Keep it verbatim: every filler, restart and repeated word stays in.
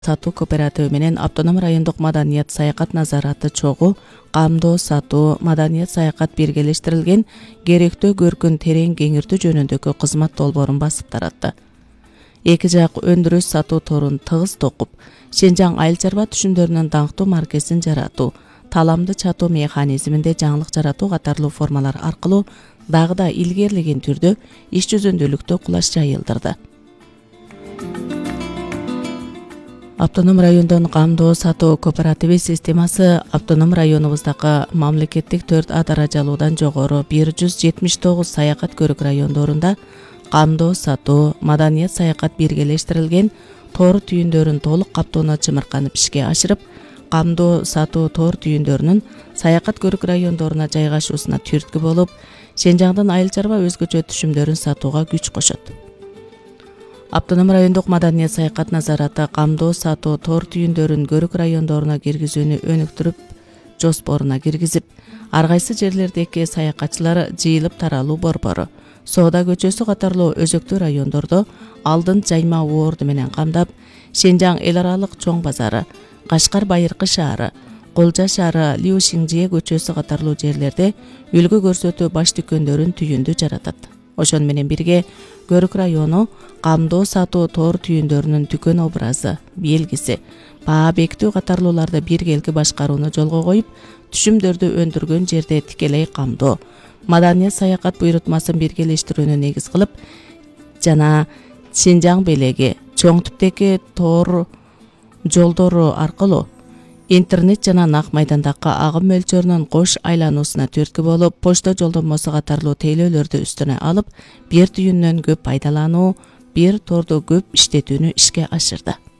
сатуу кооперативи менен автоном райондук маданият саякат назараты чогуу камдоо сатуу маданият саякат биргелештирилген керектөө көркүн терең кеңиртүү жөнүндөгү кызмат долбоорун басып таратты. Эки жак өндүрүш сатуу торун тыгыз токуп, Шенжаң айыл чарба түшүмдөрүнүн даңктуу маркесин жаратуу, таламды чатуу механизминде жаңылык жаратуу катарлуу формалар аркылуу дагы да илгерилеген түрдө иш жүзүндүүлүктө кулаш жайылдырды. Автоном райондон камдоо сатуу кооперативи системасы автоном районубуздагы мамлекеттик төрт А даражалуудан жогору бир жүз жетимиш тогуз саякат көрүк райондорунда камдоо сатуу маданият саякат биргелештирилген тоор түйүндөрүн толук каптоону чымырканып ишке ашырып, камдоо сатуу тоор түйүндөрүнүн саякат көрүк райондоруна жайгашуусуна түрткү болуп, Шенжаңдын айыл чарба өзгөчө түшүмдөрүн сатууга күч кошот. Автоном райондук маданият саякат назараты камдоо сатуу тоор түйүндөрүн көрүк райондоруна киргизүүнү өнүктүрүп, жоспоруна киргизип, ар кайсы жерлердеги саякатчылар жыйылып таралуу борбору, Соода көчөсү катарлуу өзөктүү райондордо алдын жайма орду менен камдап, Шенжаң эл аралык чоң базары, Кашкар байыркы шаары, Колжа шаары, Лиушиңжие көчөсү катарлуу жерлерде үлгү көрсөтүү баш дүкөндөрүн түйүндү жаратат. Ошону менен бирге Көрүк району камдоо сатуу тоор түйүндөрүнүн дүкөн образы, белгиси, баа бекитүү катарлууларды биргелки башкарууну жолго коюп, түшүмдөрдү өндүргөн жерде тикелей камдоо, маданият саякат буйрутмасын биргелештирүүнү негиз кылып жана Шенжаң белеги чоң түптөгү тоор жолдору аркылуу интернет жана нак майдандагы агым мөлчөрүнүн кош айлануусуна түрткү болуп, почта жолдомосу катарлуу тейлөөлөрдү үстүнө алып, бир түйүндөн көп пайдалануу, бир тордо көп иштетүүнү ишке ашырды.